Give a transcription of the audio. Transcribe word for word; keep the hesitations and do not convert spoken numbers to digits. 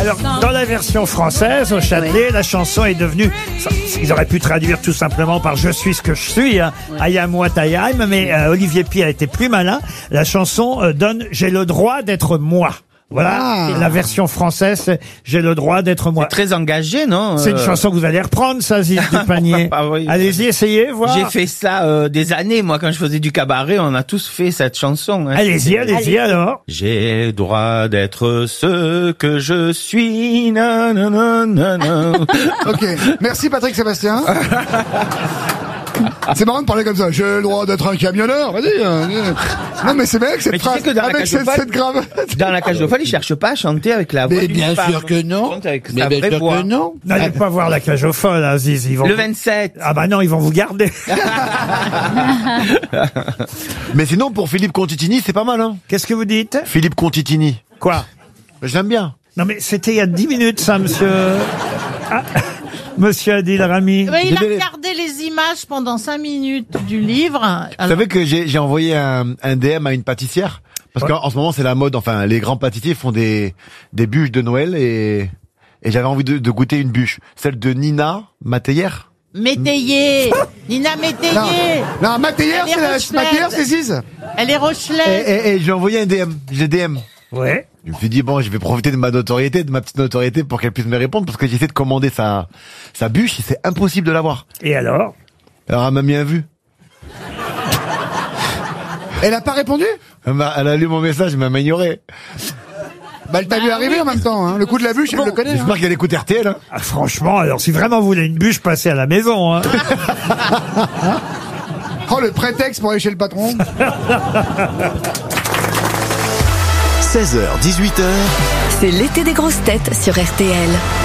Alors, dans la version française, au Châtelet, la chanson est devenue... Ils auraient pu traduire tout simplement par « Je suis ce que je suis hein, », « I am what I am », mais euh, Olivier Py a été plus malin. La chanson euh, donne « J'ai le droit d'être moi ». Voilà, ah. La version française, c'est « J'ai le droit d'être moi ». C'est très engagé, non? C'est une chanson que vous allez reprendre, ça, Ziz du Panier. Ah oui. Allez-y, essayez, voir. J'ai fait ça euh, des années, moi, quand je faisais du cabaret, on a tous fait cette chanson. Hein. Allez-y, allez-y, alors. J'ai le droit d'être ce que je suis, nanana. Ok, merci Patrick Sébastien. C'est marrant de parler comme ça. J'ai le droit d'être un camionneur. Vas-y. Hein. Non, mais c'est vrai que cette mais tu phrase sais que dans avec la cette, cette grave. Dans la cage d'Ophélie, ils cherchent pas à chanter avec la voix. Mais d'une bien femme. sûr que non. Avec Mais sa bien vraie sûr voix. que non. N'allez pas voir la cage aux folles, hein, Ziz. Ils vont Le vous- vingt-sept. Ah bah non, ils vont vous garder. Mais sinon, pour Philippe Conticini, c'est pas mal, hein. Qu'est-ce que vous dites? Philippe Conticini. Quoi? J'aime bien. Non mais c'était il y a dix minutes, ça, monsieur... Ah, monsieur Adil Rami. Mais il a Désolé. regardé les images pendant cinq minutes du livre. Vous Alors, savez que j'ai j'ai envoyé un, un D M à une pâtissière parce Ouais. qu'en en ce moment c'est la mode. Enfin, les grands pâtissiers font des des bûches de Noël et et j'avais envie de, de goûter une bûche, celle de Nina Matéyer. Métayer. Nina Métayer. Non, non Matéyer, Elle est c'est la Rochelaise. Matéyer, c'est Ziz. Elle est Et, Rochelaise. et, et j'ai envoyé un D M. J'ai D M. Ouais. Je me suis dit bon, je vais profiter de ma notoriété, de ma petite notoriété pour qu'elle puisse me répondre parce que j'essaie de commander sa sa bûche et c'est impossible de l'avoir. Et alors? Alors elle m'a mis un vu. Elle a pas répondu? Elle, m'a- elle a lu mon message, elle m'a ignoré. Bah, elle t'a vu arriver en même temps. Hein. Le coup de la bûche, elle le connaît. J'espère Hein. qu'elle écoute R T L. Hein. Ah, franchement, alors si vraiment vous voulez une bûche, passez à la maison. Hein. Oh, le prétexte pour aller chez le patron. seize heures, dix-huit heures. C'est l'été des grosses têtes sur R T L.